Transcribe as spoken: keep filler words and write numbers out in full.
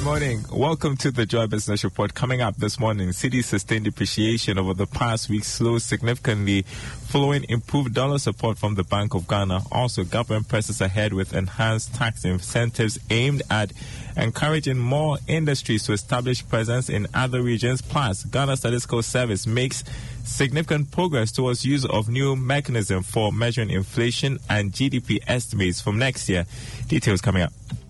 Good morning. Welcome to the Joy Business Report. Coming up this morning, Citi's sustained depreciation over the past week slowed significantly following improved dollar support from the Bank of Ghana. Also, government presses ahead with enhanced tax incentives aimed at encouraging more industries to establish presence in other regions. Plus, Ghana Statistical Service makes significant progress towards use of new mechanism for measuring inflation and G D P estimates from next year. Details coming up.